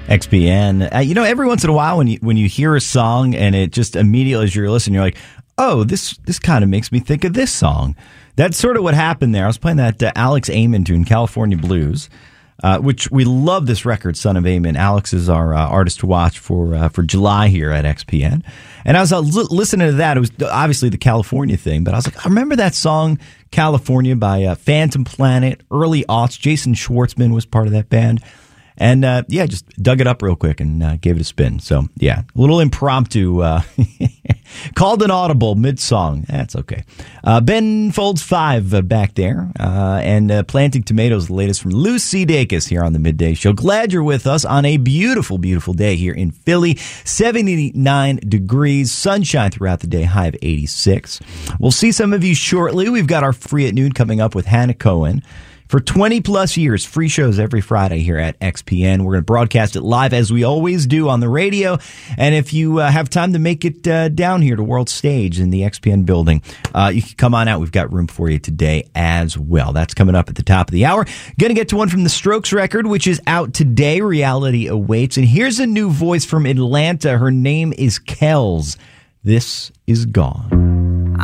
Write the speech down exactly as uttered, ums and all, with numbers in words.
X P N. Uh, you know, every once in a while when you when you hear a song and it just immediately as you're listening, you're like, oh, this this kind of makes me think of this song. That's sort of what happened there. I was playing that uh, Alex Aiman tune, California Blues, uh, which we love this record, Son of Aiman. Alex is our uh, artist to watch for uh, for July here at X P N. And I was uh, li- listening to that. It was obviously the California thing, but I was like, I remember that song, California, by uh, Phantom Planet, early aughts. Jason Schwartzman was part of that band. And, uh, yeah, just dug it up real quick and uh, gave it a spin. So, yeah, a little impromptu. Uh, called an audible mid-song. That's okay. Uh, Ben Folds five uh, back there. Uh, and uh, Planting Tomatoes, the latest from Lucy Dacus here on the Midday Show. Glad you're with us on a beautiful, beautiful day here in Philly. seventy-nine degrees, sunshine throughout the day, high of eighty-six. We'll see some of you shortly. We've got our Free at Noon coming up with Hannah Cohen. For twenty plus years, free shows every Friday here at X P N. We're going to broadcast it live as we always do on the radio. And if you uh, have time to make it uh, down here to World Stage in the X P N building, uh, you can come on out. We've got room for you today as well. That's coming up at the top of the hour. Going to get to one from the Strokes record, which is out today. Reality Awaits. And here's a new voice from Atlanta. Her name is Kells. This is Gone.